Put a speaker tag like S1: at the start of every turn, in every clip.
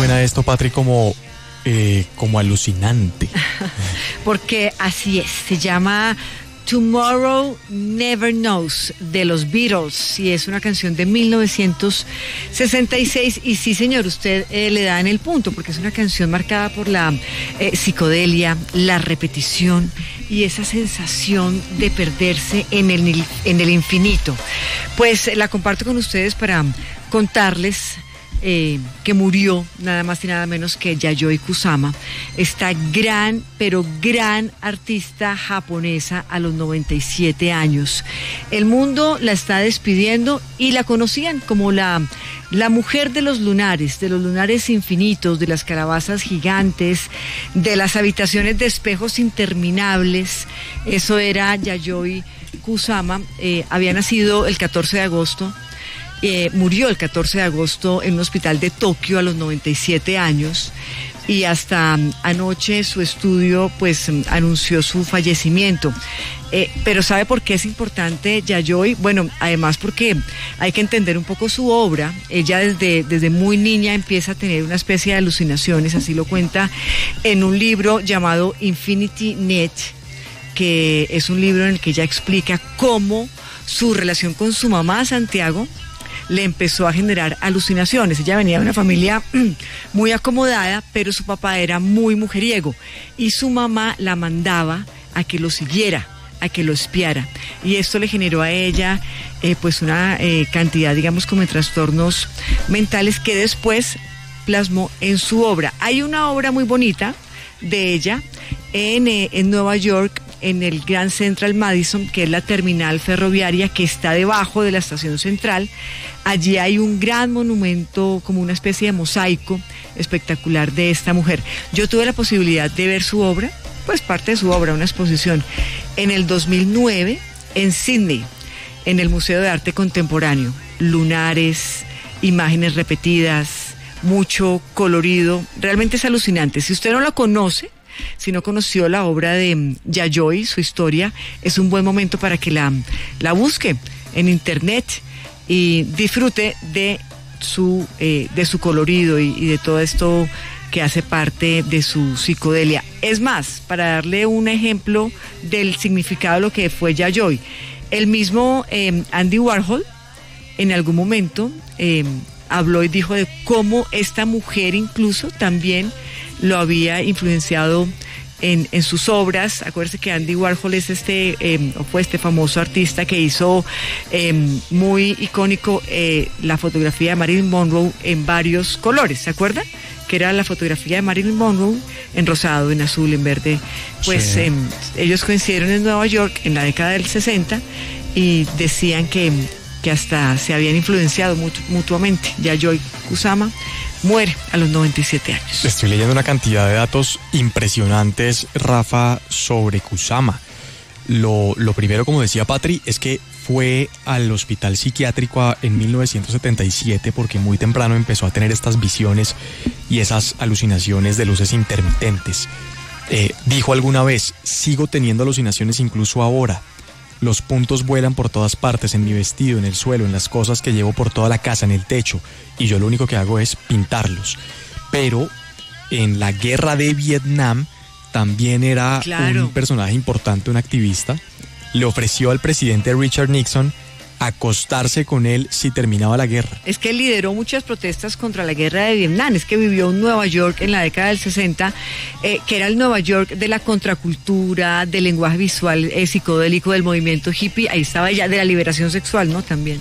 S1: suena esto, Patri, como alucinante.
S2: Porque así es, se llama Tomorrow Never Knows de los Beatles y es una canción de 1966 y sí señor, usted le da en el punto porque es una canción marcada por la psicodelia, la repetición y esa sensación de perderse en el infinito. Pues la comparto con ustedes para contarles que murió nada más y nada menos que Yayoi Kusama, esta gran, pero gran artista japonesa a los 97 años. El mundo la está despidiendo y la conocían como la mujer de los lunares infinitos, de las calabazas gigantes, de las habitaciones de espejos interminables. Eso era Yayoi Kusama. Había nacido el 14 de agosto. Murió el 14 de agosto en un hospital de Tokio a los 97 años y hasta anoche su estudio pues anunció su fallecimiento. Pero ¿sabe por qué es importante Yayoi? Bueno, además porque hay que entender un poco su obra. Ella desde muy niña empieza a tener una especie de alucinaciones, así lo cuenta en un libro llamado Infinity Net, que es un libro en el que ella explica cómo su relación con su mamá, Santiago, le empezó a generar alucinaciones. Ella venía de una familia muy acomodada, pero su papá era muy mujeriego y su mamá la mandaba a que lo siguiera, a que lo espiara, y esto le generó a ella pues una cantidad, digamos, como de trastornos mentales que después plasmó en su obra. Hay una obra muy bonita de ella en Nueva York, en el Grand Central Madison, que es la terminal ferroviaria que está debajo de la estación central. Allí hay un gran monumento, como una especie de mosaico espectacular de esta mujer. Yo tuve la posibilidad de ver su obra, pues parte de su obra, una exposición, en el 2009 en Sydney, en el Museo de Arte Contemporáneo. Lunares, imágenes repetidas, mucho colorido, realmente es alucinante. Si usted no la conoce, si no conoció la obra de Yayoi, su historia, es un buen momento para que la busque en internet y disfrute de su colorido y de todo esto que hace parte de su psicodelia. Es más, para darle un ejemplo del significado de lo que fue Yayoi, el mismo Andy Warhol en algún momento habló y dijo de cómo esta mujer incluso también lo había influenciado en sus obras. Acuérdense que Andy Warhol es fue este famoso artista que hizo muy icónico la fotografía de Marilyn Monroe en varios colores, ¿se acuerdan? Que era la fotografía de Marilyn Monroe en rosado, en azul, en verde. Pues sí. Ellos coincidieron en Nueva York en la década del 60 y decían que hasta se habían influenciado mutuamente. Yayoi Kusama muere a los 97 años.
S1: Estoy leyendo una cantidad de datos impresionantes, Rafa, sobre Kusama. Lo primero, como decía Patri, es que fue al hospital psiquiátrico en 1977 porque muy temprano empezó a tener estas visiones y esas alucinaciones de luces intermitentes. Dijo alguna vez, sigo teniendo alucinaciones incluso ahora. Los puntos vuelan por todas partes, en mi vestido, en el suelo, en las cosas que llevo por toda la casa, en el techo, y yo lo único que hago es pintarlos. Pero en la guerra de Vietnam también era un personaje importante, un activista. Le ofreció al presidente Richard Nixon acostarse con él si terminaba la guerra.
S2: Es que lideró muchas protestas contra la guerra de Vietnam. Es que vivió en Nueva York en la década del 60, que era el Nueva York de la contracultura, del lenguaje visual psicodélico, del movimiento hippie. Ahí estaba ella, de la liberación sexual, ¿no? También.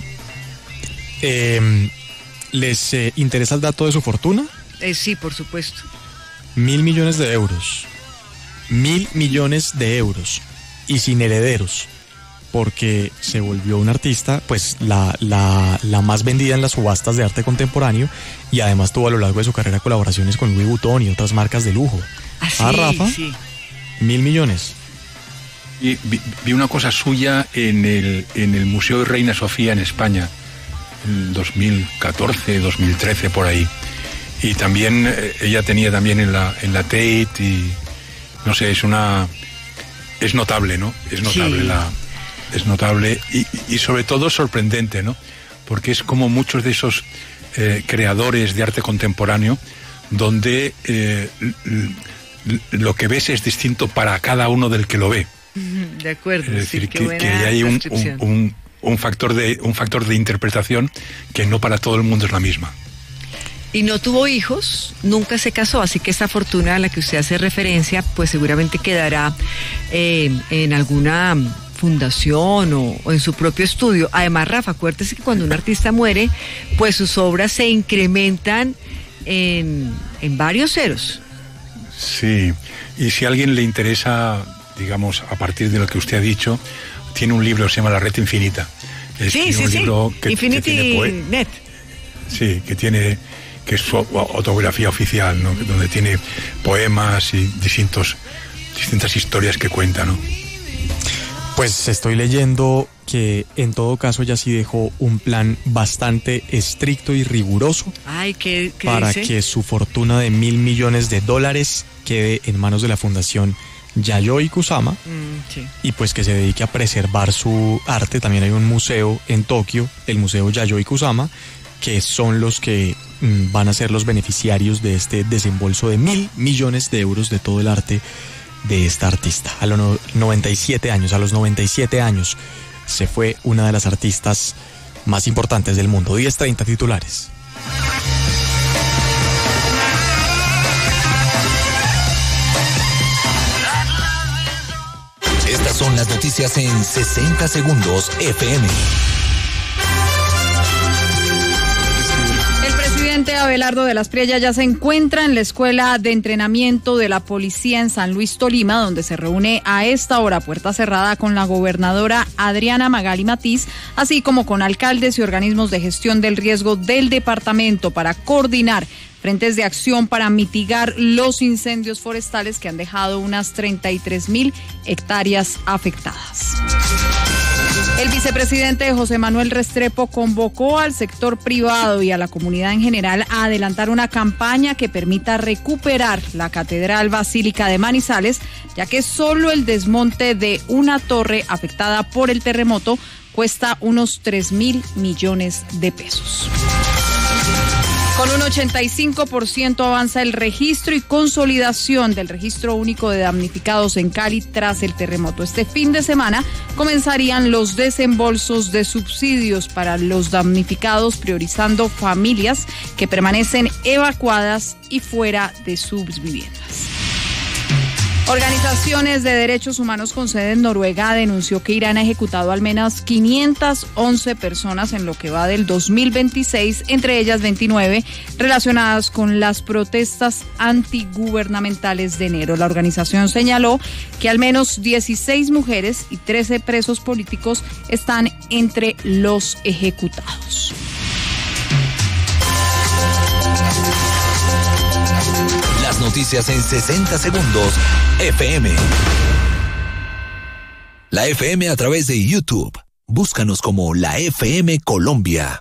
S1: ¿Les interesa el dato de su fortuna?
S2: Sí, por supuesto.
S1: 1.000 millones de euros. 1.000 millones de euros. Y sin herederos. Porque se volvió un artista, pues la más vendida en las subastas de arte contemporáneo, y además tuvo a lo largo de su carrera colaboraciones con Louis Vuitton y otras marcas de lujo.
S2: Sí,
S1: Rafa,
S2: sí.
S1: 1.000 millones.
S3: Y vi una cosa suya en el Museo de Reina Sofía en España, en 2014, 2013, por ahí. Y también ella tenía también en la Tate, y no sé, es notable, ¿no? Es notable
S2: Sí.
S3: Es notable y sobre todo sorprendente, ¿no? Porque es como muchos de esos creadores de arte contemporáneo, donde lo que ves es distinto para cada uno del que lo ve.
S2: De acuerdo.
S3: Es decir,
S2: sí,
S3: que hay un factor de interpretación que no para todo el mundo es la misma.
S2: Y no tuvo hijos, nunca se casó, así que esta fortuna a la que usted hace referencia, pues seguramente quedará en alguna fundación o en su propio estudio. Además, Rafa, acuérdese que cuando un artista muere, pues sus obras se incrementan en varios ceros.
S3: Sí, y si a alguien le interesa, digamos, a partir de lo que usted ha dicho, tiene un libro que se llama La Red Infinita.
S2: Sí.
S3: Libro
S2: Infinity Net.
S3: Sí, que es su autobiografía oficial, ¿no? Donde tiene poemas y distintas historias que cuenta, ¿no?
S1: Pues estoy leyendo que en todo caso ella sí dejó un plan bastante estricto y riguroso.
S2: Ay, ¿qué
S1: para
S2: dice?
S1: Que su fortuna de $1.000 millones quede en manos de la Fundación Yayoi Kusama,
S2: Sí.
S1: y pues que se dedique a preservar su arte. También hay un museo en Tokio, el Museo Yayoi Kusama, que son los que van a ser los beneficiarios de este desembolso de $1.000 millones de todo el arte de esta artista. A los 97 años se fue una de las artistas más importantes del mundo. 10:30 titulares.
S4: Estas son las noticias en 60 segundos FM.
S5: El presidente Abelardo de las Priella ya se encuentra en la Escuela de Entrenamiento de la Policía en San Luis, Tolima, donde se reúne a esta hora puerta cerrada con la gobernadora Adriana Magali Matiz, así como con alcaldes y organismos de gestión del riesgo del departamento para coordinar frentes de acción para mitigar los incendios forestales que han dejado unas 33.000 hectáreas afectadas. El vicepresidente José Manuel Restrepo convocó al sector privado y a la comunidad en general a adelantar una campaña que permita recuperar la Catedral Basílica de Manizales, ya que solo el desmonte de una torre afectada por el terremoto cuesta unos 3.000 millones de pesos. Con un 85% avanza el registro y consolidación del registro único de damnificados en Cali tras el terremoto. Este fin de semana comenzarían los desembolsos de subsidios para los damnificados, priorizando familias que permanecen evacuadas y fuera de sus viviendas. Organizaciones de derechos humanos con sede en Noruega denunció que Irán ha ejecutado al menos 511 personas en lo que va del 2026, entre ellas 29 relacionadas con las protestas antigubernamentales de enero. La organización señaló que al menos 16 mujeres y 13 presos políticos están entre los ejecutados.
S4: Las noticias en 60 segundos FM. La FM a través de YouTube. Búscanos como la FM Colombia.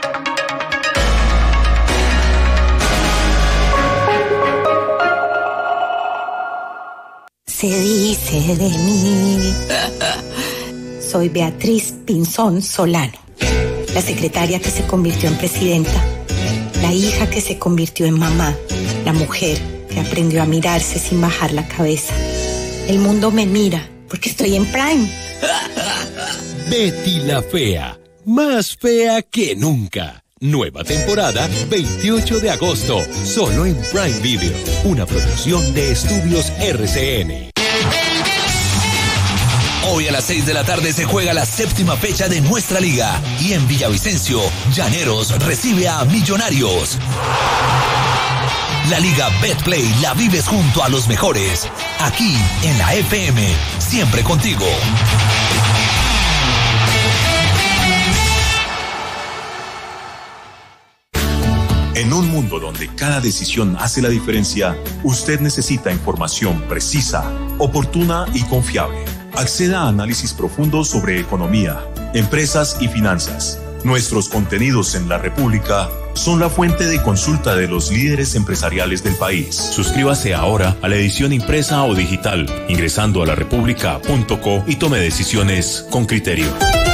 S6: Se dice de mí. Soy Beatriz Pinzón Solano, la secretaria que se convirtió en presidenta, la hija que se convirtió en mamá, la mujer que aprendió a mirarse sin bajar la cabeza. El mundo me mira porque estoy en Prime.
S7: Betty la Fea, más fea que nunca. Nueva temporada, 28 de agosto, solo en Prime Video, una producción de Estudios RCN.
S4: Hoy a las 6 de la tarde se juega la 7ª fecha de nuestra liga y en Villavicencio, Llaneros recibe a Millonarios. La Liga Betplay la vives junto a los mejores, aquí en la FM, siempre contigo.
S8: En un mundo donde cada decisión hace la diferencia, usted necesita información precisa, oportuna y confiable. Acceda a análisis profundos sobre economía, empresas y finanzas. Nuestros contenidos en La República son la fuente de consulta de los líderes empresariales del país. Suscríbase ahora a la edición impresa o digital, ingresando a larepublica.co y tome decisiones con criterio.